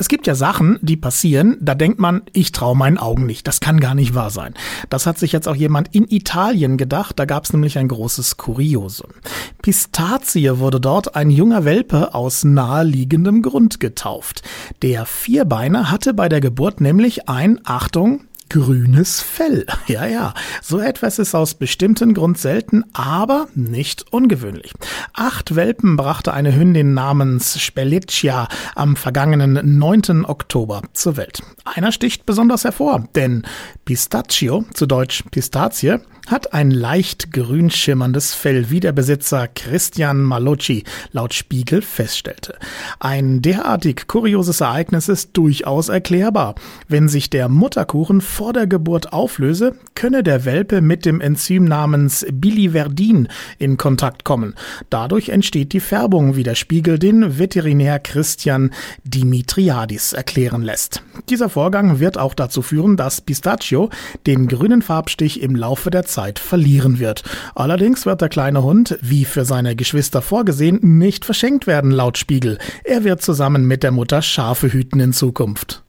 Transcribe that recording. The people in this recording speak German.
Es gibt ja Sachen, die passieren, da denkt man, ich traue meinen Augen nicht. Das kann gar nicht wahr sein. Das hat sich jetzt auch jemand in Italien gedacht. Da gab es nämlich ein großes Kuriosum. Pistazie wurde dort ein junger Welpe aus naheliegendem Grund getauft. Der Vierbeiner hatte bei der Geburt nämlich ein, Achtung, grünes Fell. Ja, so etwas ist aus bestimmten Grund selten, aber nicht ungewöhnlich. 8 Welpen brachte eine Hündin namens Spelliccia am vergangenen 9. Oktober zur Welt. Einer sticht besonders hervor, denn Pistachio, zu Deutsch Pistazie, hat ein leicht grün schimmerndes Fell, wie der Besitzer Christian Malocci laut Spiegel feststellte. Ein derartig kurioses Ereignis ist durchaus erklärbar. Wenn sich der Mutterkuchen vor der Geburt auflöse, könne der Welpe mit dem Enzym namens Biliverdin in Kontakt kommen. Dadurch entsteht die Färbung, wie der Spiegel den Veterinär Christian Dimitriadis erklären lässt. Dieser Vorgang wird auch dazu führen, dass Pistachio den grünen Farbstich im Laufe der Zeit verlieren wird. Allerdings wird der kleine Hund, wie für seine Geschwister vorgesehen, nicht verschenkt werden, laut Spiegel. Er wird zusammen mit der Mutter Schafe hüten in Zukunft.